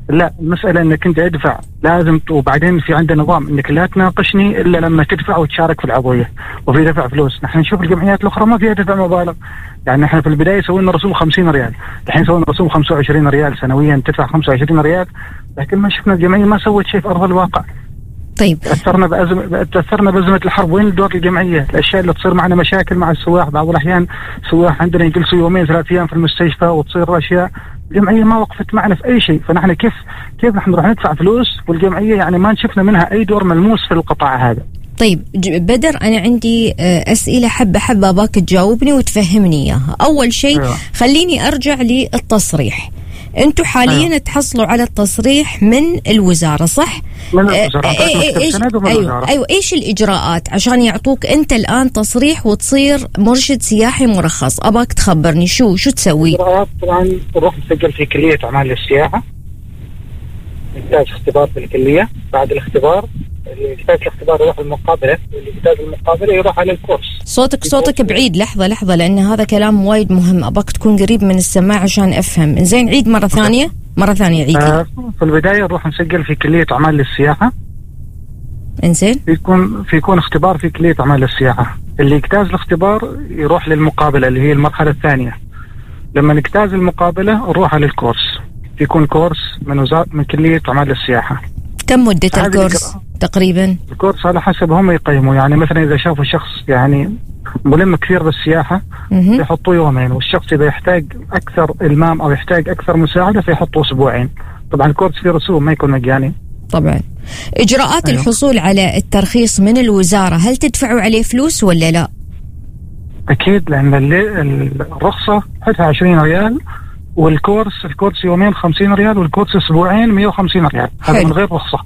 لا، المسألة انك انت ادفع لازم، وبعدين في عندنا نظام انك لا تناقشني الا لما تدفع وتشارك في العضوية وفي دفع فلوس. نحن نشوف الجمعيات الاخرى ما فيها دفع مبالغ، يعني نحن في البداية سوينا رسوم 50 ريال، الحين سوينا رسوم 25 ريال سنويا، تدفع 25 ريال، لكن ما شفنا الجمعية ما سوت شيء في ارض الواقع. طيب تأثرنا بأزمة الحرب. وين دور الجمعية؟ الأشياء اللي تصير معنا مشاكل مع السواح، بعض الأحيان سواح عندنا يجلسوا يومين 3 أيام في المستشفى وتصير أشياء، الجمعية ما وقفت معنا في أي شيء. فنحن كيف نحن نروح ندفع فلوس والجمعية يعني ما شفنا منها أي دور ملموس في القطاع هذا. طيب بدر، أنا عندي أسئلة حبة باك تجاوبني وتفهمني إياها. أول شيء خليني أرجع للتصريح. أنتوا حاليا تحصلوا على التصريح من الوزارة صح؟ من الوزارة. أيوة. إيش الإجراءات عشان يعطوك أنت الآن تصريح وتصير مرشد سياحي مرخص؟ أباك تخبرني شو تسوي؟ الإجراءات طبعا تروح تسجل في كلية أعمال السياحة، يحتاج اختبار في الكلية، بعد الاختبار اللي يحتاج الاختبار يروح المقابلة، واللي يحتاج المقابلة يروح على الكورس. صوتك بعيد، لحظة لأن هذا كلام وايد مهم، أباك تكون قريب من السماعة عشان أفهم. زين، عيد مرة ثانية عيد. في البداية نروح نسجل في كلية أعمال السياحة. إنزين. فيكون اختبار في كلية أعمال السياحة، اللي يجتاز الاختبار يروح للمقابلة اللي هي المرحلة الثانية. لما نجتاز المقابلة نروح على الكورس، يكون كورس من كلية أعمال السياحة. كم مدة الكورس تقريبا؟ الكورس على حسب هم يقيموا، يعني مثلا إذا شافوا شخص يعني ملم كثير بالسياحة يحطوا يومين، والشخص إذا يحتاج أكثر إلمام أو يحتاج أكثر مساعدة فيحطوا أسبوعين. طبعا الكورس فيه رسوم، ما يكون مجاني. طبعا. إجراءات الحصول على الترخيص من الوزارة، هل تدفعوا عليه فلوس ولا لا؟ أكيد، لأن الرخصة حتى 20 ريال، والكورس يومين 50 ريال، والكورس أسبوعين 150 ريال. هذا من غير رخصة.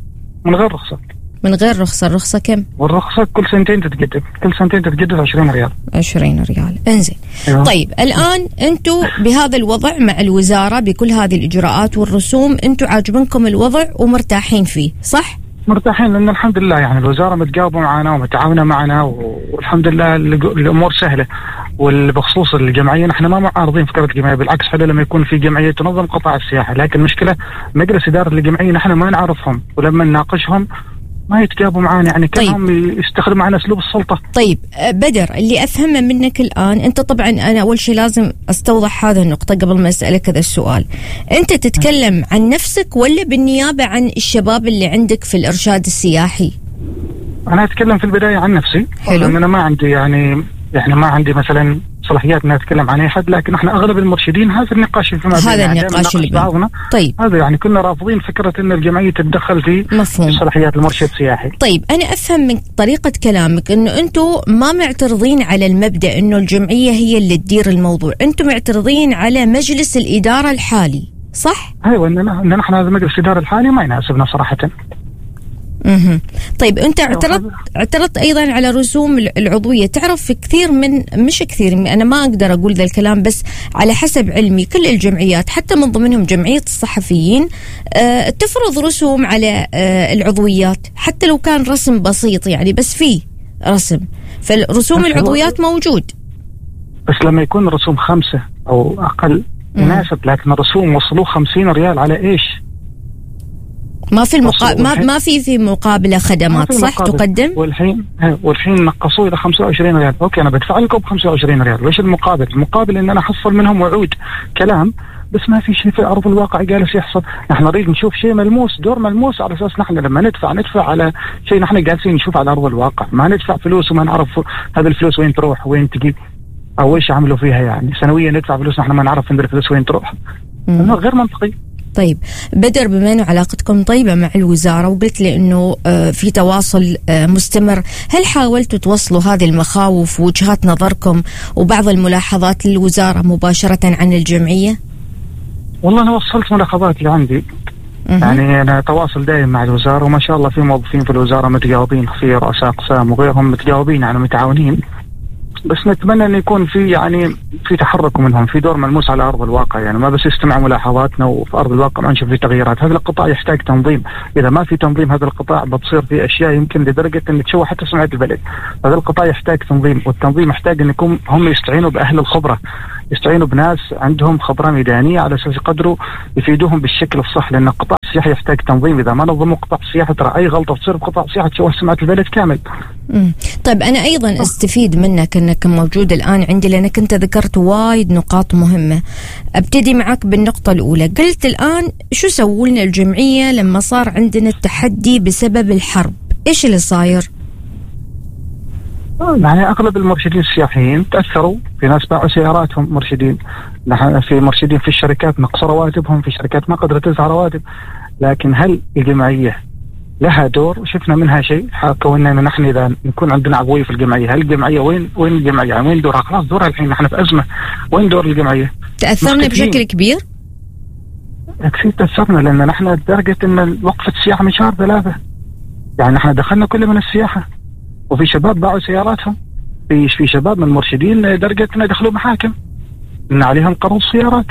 الرخصة كم؟ والرخصة كل سنتين تتجدد 20 ريال. 20 ريال. انزين. طيب الآن أنتوا بهذا الوضع مع الوزارة بكل هذه الإجراءات والرسوم، أنتوا عاجبنكم الوضع ومرتاحين فيه صح؟ مرتاحين، لأن الحمد لله يعني الوزارة متجاوبة معنا ومتعاونة معنا، والحمد لله الأمور سهلة. وبخصوص الجمعية نحن ما معارضين فكرة الجمعية، بالعكس حلو لما يكون في جمعية تنظم قطاع السياحة، لكن المشكلة مجلس إدارة الجمعية نحن ما نعرفهم، ولما نناقشهم ما يتجابوا معنا، يعني كانهم يستخدموا معنا أسلوب السلطة. طيب بدر، اللي أفهمه منك الآن، أنت طبعا أنا أول شيء لازم أستوضح هذا النقطة قبل ما أسألك هذا السؤال. أنت تتكلم عن نفسك ولا بالنيابة عن الشباب اللي عندك في الإرشاد السياحي؟ أنا أتكلم في البداية عن نفسي. حلو. أنا ما عندي يعني ما عندي مثلا صلاحيات ان اتكلم عن اي حد، لكن احنا اغلب المرشدين هذا النقاش اللي اللي طيب هذا يعني كنا رافضين فكره ان الجمعيه تتدخل في صلاحيات المرشد السياحي. طيب انا افهم من طريقه كلامك انه انتم ما معترضين على المبدا انه الجمعيه هي اللي تدير الموضوع، انتم معترضين على مجلس الاداره الحالي صح؟ ايوه، ان نحن هذا مجلس الاداره الحالي ما يناسبنا صراحه. طيب انت اعترضت ايضا على رسوم العضويه. تعرف كثير مش كثير، انا ما اقدر اقول ذا الكلام، بس على حسب علمي كل الجمعيات حتى من ضمنهم جمعيه الصحفيين تفرض رسوم على العضويات، حتى لو كان رسم بسيط يعني، بس فيه رسم، فالرسوم العضويات موجود. بس لما يكون الرسوم 5 او اقل يناسب، لكن الرسوم وصلوا 50 ريال على ايش؟ ما في ما في مقابله خدمات صح تقدم؟ والحين نقصوه الى 25 ريال. اوكي انا بدفع لكم 25 ريال، وش المقابل؟ المقابل ان انا احصل منهم وعود كلام، بس ما في شيء في ارض الواقع جالس يحصل. نحن نريد نشوف شيء ملموس، دور ملموس، على اساس نحن لما ندفع على شيء نحن جالسين نشوف على ارض الواقع، ما ندفع فلوس وما نعرف هذه الفلوس وين تروح وين تجي او ايش عملوا فيها. يعني سنويا ندفع فلوس نحن ما نعرف ان الفلوس وين تروح. غير منطقي. طيب بدر، بما انه علاقتكم طيبه مع الوزاره وقلت لي انه في تواصل مستمر، هل حاولتوا توصلوا هذه المخاوف ووجهات نظركم وبعض الملاحظات للوزاره مباشره عن الجمعيه؟ والله انا وصلت ملاحظات اللي عندي. يعني انا تواصل دائم مع الوزاره، وما شاء الله في موظفين في الوزاره متجاوبين، في رؤساء اقسام وغيرهم متجاوبين يعني متعاونين، بس نتمنى ان يكون في يعني في تحرك منهم، في دور ملموس على ارض الواقع، يعني ما بس يستمع ملاحظاتنا وفي ارض الواقع ما نشوف في تغييرات. هذا القطاع يحتاج تنظيم، اذا ما في تنظيم هذا القطاع بتصير في اشياء يمكن لدرجه ان تشوه حتى سمعه البلد. هذا القطاع يحتاج تنظيم، والتنظيم يحتاج ان يكون هم يستعينوا باهل الخبره، يستعينوا بناس عندهم خبرة ميدانية على أساس يقدروا يفيدوهم بالشكل الصح، لأن قطاع السياحة يحتاج تنظيم. إذا ما نظموا قطاع السياحة ترى أي غلطة تصير بقطاع السياحة تشوه سمعة البلد كامل. طيب أنا أيضا أستفيد منك أنك موجود الآن عندي، لأنك أنت ذكرت وايد نقاط مهمة. أبتدي معك بالنقطة الأولى. قلت الآن شو سووا لنا الجمعية لما صار عندنا التحدي بسبب الحرب؟ إيش اللي صاير؟ يعني أغلب المرشدين السياحيين تأثروا، في ناس باعوا سياراتهم مرشدين، نحن في مرشدين في الشركات نقصوا رواتبهم، في شركات ما قدرت تدفع رواتب. لكن هل الجمعية لها دور؟ شفنا منها شيء؟ كوننا نحن إذا نكون عندنا عضوية في الجمعية، هل الجمعية وين الجمعية؟ وين دورها؟ خلاص دورها الحين، نحن في أزمة، وين دور الجمعية؟ تأثرنا بشكل كبير؟ أكيد تأثرنا، لأن نحن لدرجة أن وقفة السياحة من شهر 3، يعني نحن دخلنا كل من السياحة، وفي شباب باعوا سياراتهم، في شباب من المرشدين لدرجة أن يدخلوا محاكم إن عليهم قروض سيارات.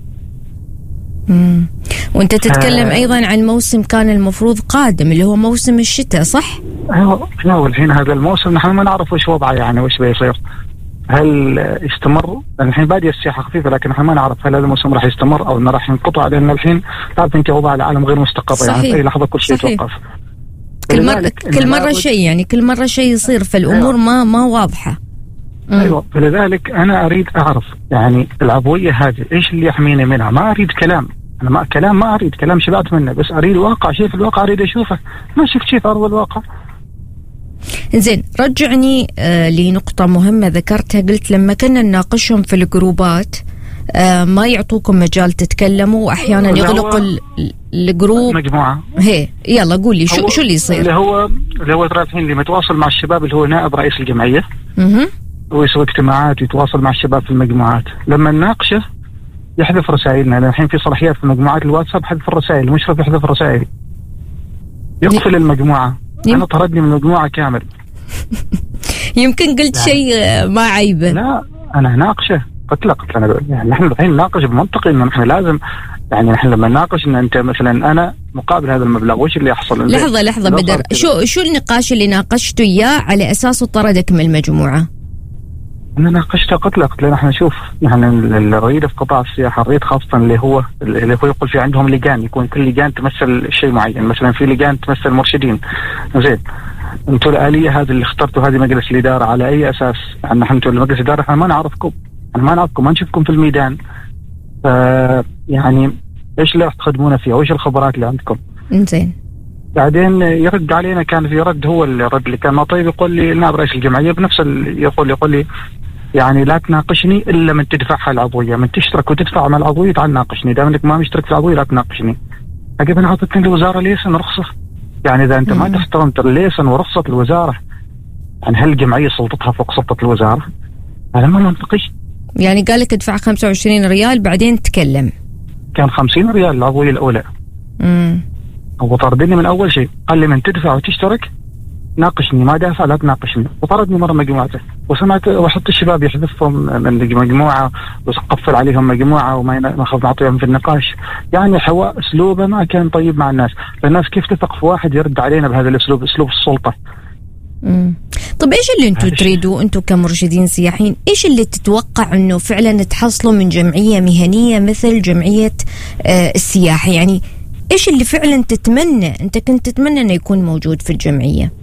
وانت تتكلم ايضا عن موسم كان المفروض قادم اللي هو موسم الشتاء، صح؟ لا، والحين هذا الموسم نحن ما نعرف وش وضعه، يعني وش بيصير، هل يستمر؟ الحين بادية السياحة خفيفة، لكن نحن ما نعرف هل هذا الموسم راح يستمر او انه راح ينقطع، لان الحين تعرف انت وضع العالم غير مستقر، يعني في اي لحظة كل شيء يتوقف. كل مرة شيء، يعني كل مرة شيء يصير، فالامور ما واضحة. ايوه، فلذلك انا اريد اعرف يعني العضويه هذه ايش اللي يحميني منها. ما اريد كلام، انا ما اريد كلام شبعت منه، بس اريد واقع، شيء في الواقع اريد اشوفه، ما شفت شيء في ارض الواقع. زين، رجعني لنقطه مهمه ذكرتها. قلت لما كنا نناقشهم في الجروبات ما يعطوكم مجال تتكلموا، واحيانا يغلقوا الجروب مجموعه. يلا قولي شو اللي يصير؟ اللي هو ترى الحين اللي متواصل مع الشباب، اللي هو نائب رئيس الجمعيه، ويسوي اجتماعات ويتواصل مع الشباب في المجموعات. لما نناقشه يحذف رسائلنا، الحين في صلاحيات في مجموعات الواتساب حذف الرسائل، المشرف يحذف رسائل، يقفل المجموعه. انا طردني من المجموعه كامل. يمكن قلت شيء ما عيبه. لا، انا ناقشه، قلت انا يعني نحن الحين نناقش بمنطقي انه نحن لازم، يعني نحن لما نناقش ان انت مثلا انا مقابل هذا المبلغ وش اللي يحصل. لحظه بدر، شو النقاش اللي ناقشته اياه على اساسه طردك من المجموعه؟ أنا ناقشتها، قلت لك نحن نشوف يعني الرغيد في قطاع السياحة، الرغيد خاصة اللي هو يقول في عندهم لجان، يكون كل لجان تمثل شيء معين، مثلا في لجان تمثل مرشدين. زين، انتم الآلية هذه اللي اخترتوا هذه مجلس الإدارة على أي أساس؟ يعني نحن انتم مجلس الإدارة احنا ما نعرفكم، ما نشوفكم في الميدان، يعني ايش اللي راح تخدمونا فيه وايش الخبرات اللي عندكم؟ زين، بعدين يرد علينا، كان في رد، هو الرد اللي كان ما طيب، يقول لي نائب رئيس الجمعية بنفس يقول لي يعني لا تناقشني الا من تدفعها العضويه، من تشترك وتدفع مع العضويه تعال ناقشني، دام انك ما مشترك في العضويه لا تناقشني. اجيب انا اعطيتني الوزاره ليسن رخصه، يعني اذا انت ما تحترم الليسن ورخصه الوزاره، يعني هل الجمعيه سلطتها فوق سلطه الوزاره؟ هذا ما منطقي. يعني قال لك ادفع 25 ريال بعدين تكلم. كان 50 ريال العضويه الاولى. هو طردني من اول شيء، قال لي من تدفع وتشترك ناقشني، ما دافع لا تناقشني، وطردني مره مجموعته. وسمعت وحط الشباب يحذفهم من مجموعه وقفل عليهم مجموعه وما ناخذ نعطيهم في النقاش، يعني حواء اسلوبه ما كان طيب مع الناس، فالناس كيف تثق في واحد يرد علينا بهذا الاسلوب، اسلوب السلطه. طب ايش اللي انتم تريدوا انتم كمرشدين سياحيين؟ ايش اللي تتوقع انه فعلا تحصلوا من جمعيه مهنيه مثل جمعيه السياحه؟ يعني ايش اللي فعلا تتمنى، انت كنت تتمنى انه يكون موجود في الجمعيه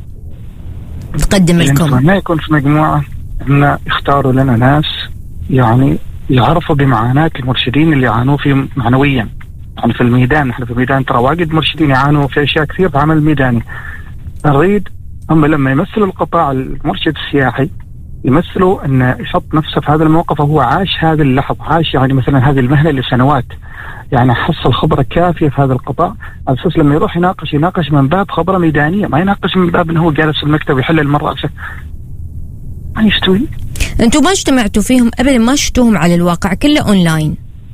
تقدم لكم؟ ما يكون في مجموعه ان يختاروا لنا ناس يعني يعرفوا بمعاناة المرشدين اللي يعانوا فيه معنويا، يعني في الميدان. نحن في الميدان ترى واجد مرشدين يعانوا في اشياء كثير في العمل الميداني. نريد هم لما يمثلوا القطاع المرشد السياحي يمثلوا انه يحط نفسه في هذا الموقف، وهو عاش هذه اللحظه، عاش يعني مثلا هذه المهنه لسنوات، يعني حصل خبره كافيه في هذا القطاع، على اساس لما يروح يناقش من باب خبره ميدانيه، ما يناقش من باب انه هو جالس في المكتب ويحلل من راسه. ما يستوي. انتم ما اجتمعتوا فيهم ابدا؟ ما شفتوهم على الواقع، كله اونلاين؟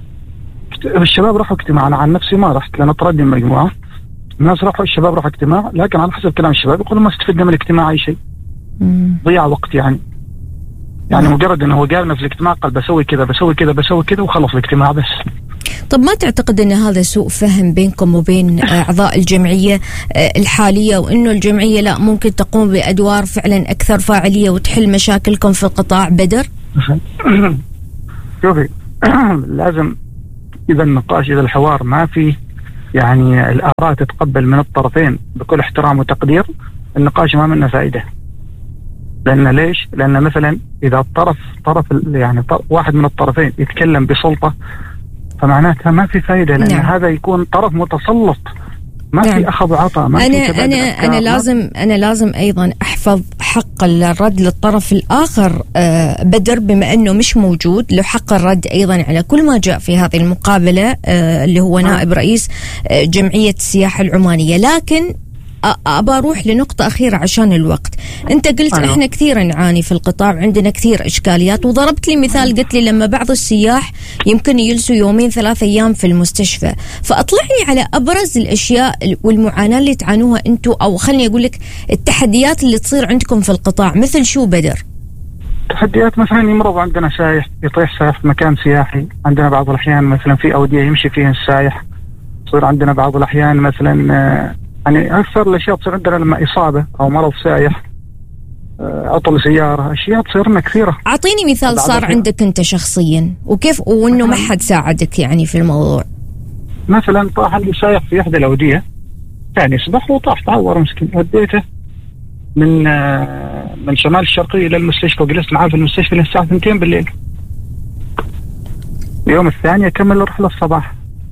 الشباب راحوا اجتماع، انا عن نفسي ما رحت لان طردني من المجموعه. الناس راحوا، الشباب راحوا اجتماع، لكن على حسب كلام الشباب يقولوا ما استفدنا من الاجتماع اي شيء، ضياع وقت يعني مجرد انه هو قالنا في الاجتماع قال بسوي كذا وخلص الاجتماع بس. طب ما تعتقد ان هذا سوء فهم بينكم وبين اعضاء الجمعيه الحاليه، وانه الجمعيه لا ممكن تقوم بادوار فعلا اكثر فاعليه وتحل مشاكلكم في القطاع؟ بدر، شوفي لازم إذا النقاش، إذا الحوار ما فيه يعني الآراء تتقبل من الطرفين بكل احترام وتقدير، النقاش ما منه فائدة. لأن ليش؟ لأن مثلا إذا طرف يعني واحد من الطرفين يتكلم بسلطة، فمعناتها ما في فائدة، لأن هذا يكون طرف متسلط، ما في أخذ وعطاء. أنا لازم أيضا أحفظ حق الرد للطرف الآخر. بدر بما أنه مش موجود، له حق الرد أيضا على كل ما جاء في هذه المقابلة، اللي هو نائب رئيس جمعية السياحة العمانية. لكن أبى أروح لنقطة أخيرة عشان الوقت. أنت قلت إحنا كثير نعاني في القطاع، عندنا كثير إشكاليات، وضربت لي مثال قلت لي لما بعض السياح يمكن يجلسوا 2-3 أيام في المستشفى. فأطلعني على أبرز الأشياء والمعاناة اللي تعانوها أنتوا، أو خلني أقول لك التحديات اللي تصير عندكم في القطاع. مثل شو بدر؟ تحديات مثلا يمرض عندنا سايح، يطيح سايح في مكان سياحي. عندنا بعض الأحيان مثلا في أودية يمشي فيها السايح، يصير عندنا بعض الأحيان مثلا يعني أكثر الأشياء تصير عندنا لما إصابة أو مرض سايح، عطل سيارة، أشياء تصير لنا كثيرة. أعطيني مثال صار عندك أنت شخصيا وكيف، وإنه ما حد ساعدك يعني في الموضوع. مثلا طاح لي سايح في إحدى الأودية، يعني سبح وطاح، تعور مسكين. وديته من شمال الشرقية إلى المستشفى، وجلست معاه في المستشفى للساعة 2 بالليل. اليوم الثاني أكمل الرحلة الصباح.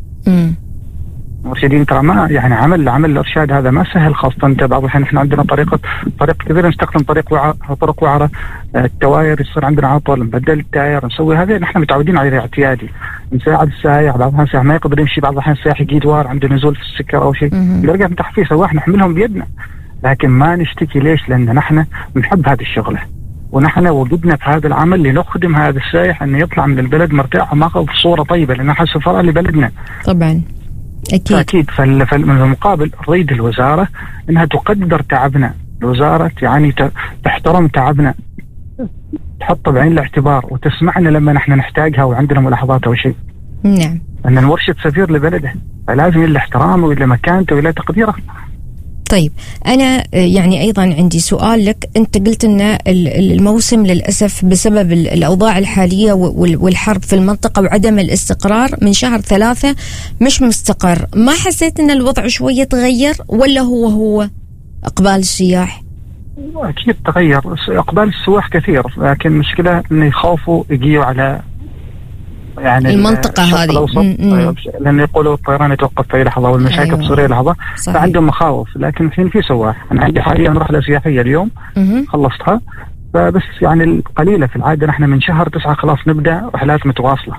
مرشدين ترى ما يعني عمل الارشاد هذا ما سهل، خاصه انت بعض الاحيان احنا عندنا طريق كبير، نستخدم طرق وعره، التواير يصير عندنا عطل، نبدل التاير، نسوي هذا نحن متعودين عليه اعتيادي. نساعد السايح، بعض الاحيان السايح ما يقدر يمشي، بعض الاحيان السايح يجي دوار عنده نزول في السكر او شيء، نرجع من تحت فيه سواح نحملهم بيدنا، لكن ما نشتكي. ليش؟ لان نحن بنحب هذه الشغله، ونحن وجدنا في هذا العمل لنخدم هذا السايح انه يطلع من البلد مرتاح وماخذ صوره طيبه، لان نحن سفراء لبلدنا. طبعا أكيد. من المقابل نريد الوزارة أنها تقدر تعبنا، الوزارة يعني تحترم تعبنا، تحط بعين الاعتبار وتسمعنا لما نحن نحتاجها وعندنا ملاحظات أو شيء. نعم. أن المرشد سفير لبلده، فلازم إلى احترامه وإلى مكانته وإلى تقديره. طيب أنا يعني أيضا عندي سؤال لك. أنت قلت أن الموسم للأسف بسبب الأوضاع الحالية والحرب في المنطقة وعدم الاستقرار من شهر 3 مش مستقر. ما حسيت أن الوضع شوية تغير ولا هو إقبال السياح؟ أكيد تغير، إقبال السواح كثير، لكن المشكلة أن يخافوا يجيوا على يعني المنطقة هذه، لأن يقولوا الطيران يتوقف في لحظة والمشاكل تصير في لحظة، فعندهم مخاوف. لكن الحين في سواح، أنا عندي حاليا رحلة سياحية اليوم خلصتها، فبس يعني القليلة في العادة نحن من شهر 9 خلاص نبدأ رحلات متواصلة.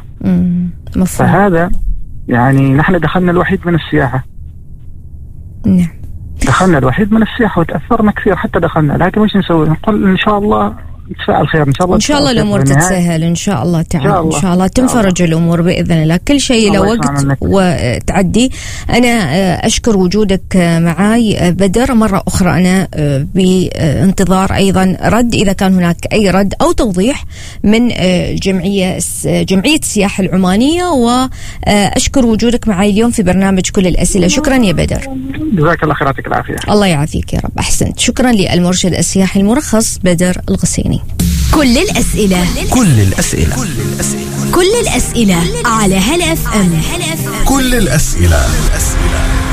فهذا يعني نحن دخلنا الوحيد من السياحة. نعم. دخلنا الوحيد من السياحة وتأثرنا كثير حتى دخلنا، لكن وش نسوي؟ نقول إن شاء الله نتفائل خير، إن شاء الله الأمور تتسهل إن شاء الله تعالى، إن شاء الله تنفرج الأمور بإذن الله. كل شيء له وقت وتعدي. أنا أشكر وجودك معاي بدر مرة أخرى. أنا بانتظار أيضا رد إذا كان هناك أي رد أو توضيح من جمعية السياحة العمانية، وأشكر وجودك معاي اليوم في برنامج كل الأسئلة. شكرا يا بدر. جزاك الله خير، يعطيك العافية. الله يعافيك يا رب. أحسنت. شكرا للمرشد السياحي المرخص بدر الغسيني. كل الأسئلة على هلا FM. كل الأسئلة